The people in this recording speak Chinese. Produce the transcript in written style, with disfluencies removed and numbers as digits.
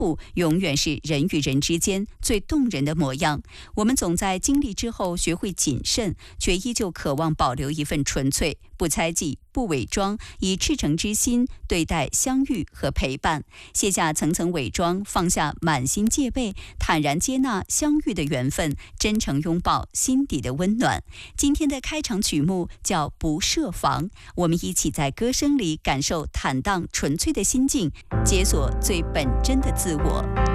互永远是人与人之间最动人的模样。我们总在经历之后学会谨慎，却依旧渴望保留一份纯粹，不猜忌，不伪装，以赤诚之心对待相遇和陪伴，卸下层层伪装，放下满心戒备，坦然接纳相遇的缘分，真诚拥抱心底的温暖。今天的开场曲目叫《不设防》，我们一起在歌声里感受坦荡纯粹的心境，解锁最本真的自我。